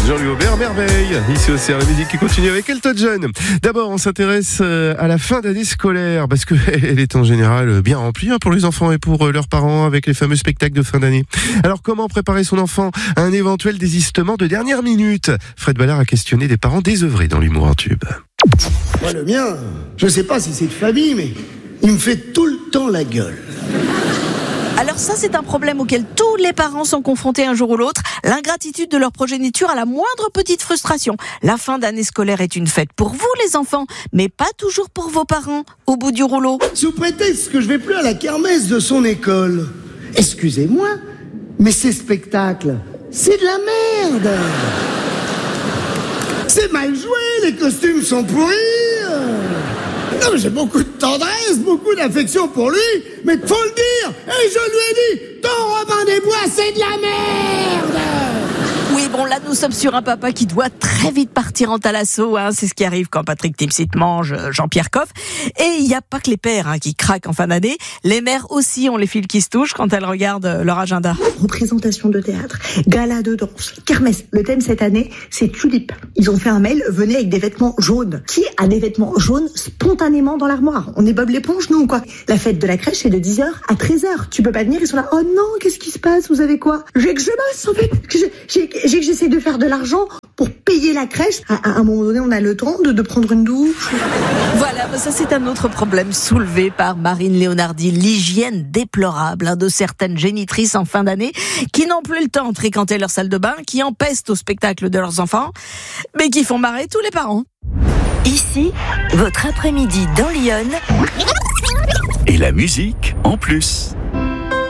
Jean-Louis Aubert, merveille. Ici au CR, la musique qui continue avec Elton John. D'abord, on s'intéresse à la fin d'année scolaire parce qu'elle est en général bien remplie pour les enfants et pour leurs parents avec les fameux spectacles de fin d'année. Alors, comment préparer son enfant à un éventuel désistement de dernière minute? Fred Ballard a questionné des parents désœuvrés dans l'humour en tube. Moi, le mien, je sais pas si c'est de famille, mais il me fait tout le temps la gueule. Alors ça, c'est un problème auquel tous les parents sont confrontés un jour ou l'autre. L'ingratitude de leur progéniture à la moindre petite frustration. La fin d'année scolaire est une fête pour vous, les enfants, mais pas toujours pour vos parents, au bout du rouleau. Sous prétexte que je vais plus à la kermesse de son école. Excusez-moi, mais ces spectacles, c'est de la merde. C'est mal joué, les costumes sont pourris. Non, mais j'ai beaucoup de tendresse, beaucoup d'affection pour lui, mais faut le dire, et je lui ai dit, ton Robin des Bois, c'est de la merde. Oui, bon, là, nous sommes sur un papa qui doit très vite partir en thalasso, c'est ce qui arrive quand Patrick Timsit mange Jean-Pierre Coff. Et il n'y a pas que les pères qui craquent en fin d'année. Les mères aussi ont les fils qui se touchent quand elles regardent leur agenda. Représentation de théâtre, gala de danse, kermesse. Le thème cette année, c'est tulipe. Ils ont fait un mail, venez avec des vêtements jaunes. Qui a des vêtements jaunes spontanément dans l'armoire? On est Bob l'éponge, nous, quoi. La fête de la crèche, c'est de 10h à 13h. Tu peux pas venir, ils sont là, oh non, qu'est-ce qui se passe? Vous avez quoi? J'ai que je bosse, en fait. J'essaie de faire de l'argent pour payer la crèche. À un moment donné, on a le temps de prendre une douche. Voilà, ça c'est un autre problème soulevé par Marine Léonardi, l'hygiène déplorable de certaines génitrices en fin d'année qui n'ont plus le temps de fréquenter leur salle de bain, qui empestent au spectacle de leurs enfants, mais qui font marrer tous les parents. Ici, votre après-midi dans Lyon. Et la musique en plus.